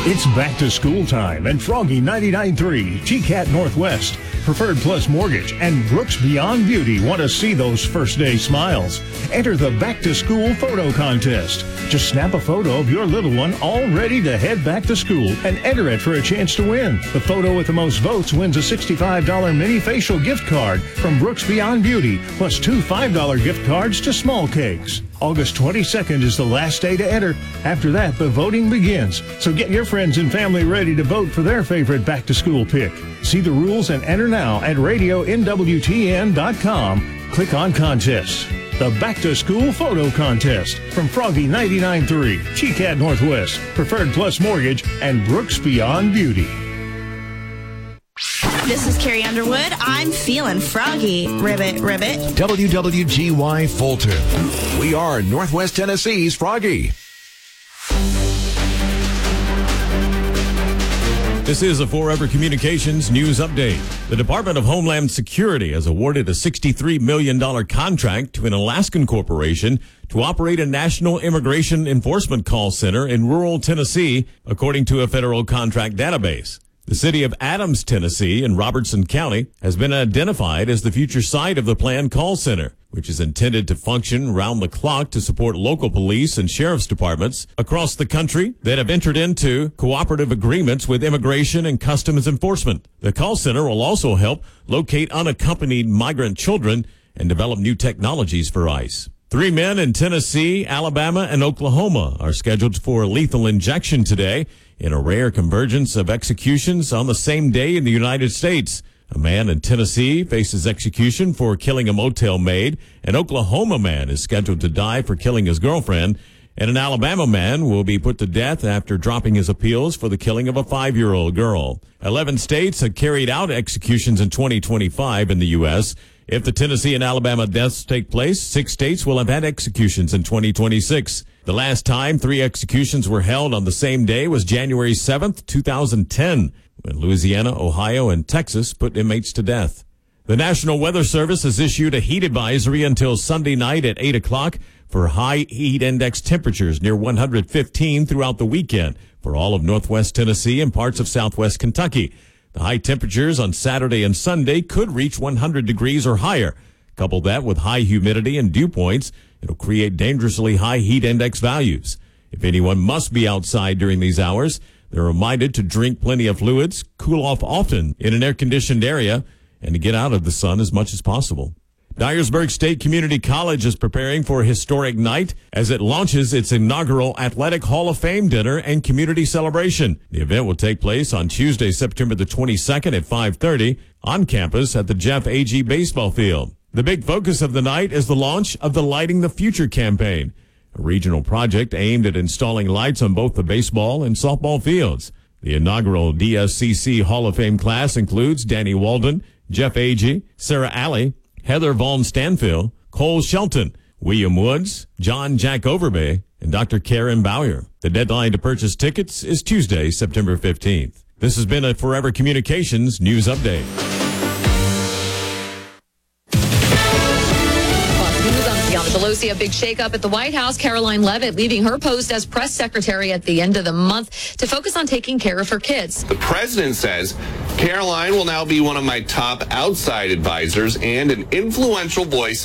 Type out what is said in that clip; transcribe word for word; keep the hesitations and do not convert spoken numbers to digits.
It's back to school time, and Froggy ninety-nine point three, G CAT Northwest, Preferred Plus Mortgage, and Brooks Beyond Beauty want to see those first day smiles. Enter the back to school photo contest. Just snap a photo of your little one all ready to head back to school and enter it for a chance to win. The photo with the most votes wins a sixty-five dollars mini facial gift card from Brooks Beyond Beauty, plus two five dollars gift cards to Small Cakes. August twenty-second is the last day to enter. After that, the voting begins. So get your friends and family ready to vote for their favorite back-to-school pick. See the rules and enter now at radio N W T N dot com. Click on contests. The Back-to-School Photo Contest from Froggy ninety-nine point three, G CAT Northwest, Preferred Plus Mortgage, and Brooks Beyond Beauty. This is Carrie Underwood. I'm feeling froggy. Ribbit, ribbit. W W G Y Fulton. We are Northwest Tennessee's Froggy. This is a Forever Communications news update. The Department of Homeland Security has awarded a sixty-three million dollars contract to an Alaskan corporation to operate a national immigration enforcement call center in rural Tennessee, according to a federal contract database. The city of Adams, Tennessee, in Robertson County has been identified as the future site of the planned call center, which is intended to function round the clock to support local police and sheriff's departments across the country that have entered into cooperative agreements with immigration and customs enforcement. The call center will also help locate unaccompanied migrant children and develop new technologies for ICE. Three men in Tennessee, Alabama, and Oklahoma are scheduled for lethal injection today in a rare convergence of executions on the same day in the United States. A man in Tennessee faces execution for killing a motel maid. An Oklahoma man is scheduled to die for killing his girlfriend. And an Alabama man will be put to death after dropping his appeals for the killing of a five-year-old girl. Eleven states have carried out executions in twenty twenty-five in the U S If the Tennessee and Alabama deaths take place, six states will have had executions in twenty twenty-six. The last time three executions were held on the same day was January seventh, two thousand ten, when Louisiana, Ohio, and Texas put inmates to death. The National Weather Service has issued a heat advisory until Sunday night at eight o'clock for high heat index temperatures near one hundred fifteen throughout the weekend for all of northwest Tennessee and parts of southwest Kentucky. The high temperatures on Saturday and Sunday could reach one hundred degrees or higher. Couple that with high humidity and dew points, it'll create dangerously high heat index values. If anyone must be outside during these hours, they're reminded to drink plenty of fluids, cool off often in an air-conditioned area, and to get out of the sun as much as possible. Dyersburg State Community College is preparing for a historic night as it launches its inaugural Athletic Hall of Fame dinner and community celebration. The event will take place on Tuesday, September the twenty-second at five thirty on campus at the Jeff Agee Baseball Field. The big focus of the night is the launch of the Lighting the Future campaign, a regional project aimed at installing lights on both the baseball and softball fields. The inaugural D S C C Hall of Fame class includes Danny Walden, Jeff Agee, Sarah Alley, Heather Vaughn Stanfield, Cole Shelton, William Woods, John Jack Overbay, and Doctor Karen Bowyer. The deadline to purchase tickets is Tuesday, September fifteenth. This has been a Forever Communications News Update. Pelosi, a big shakeup at the White House. Caroline Leavitt leaving her post as press secretary at the end of the month to focus on taking care of her kids. The president says Caroline will now be one of my top outside advisors and an influential voice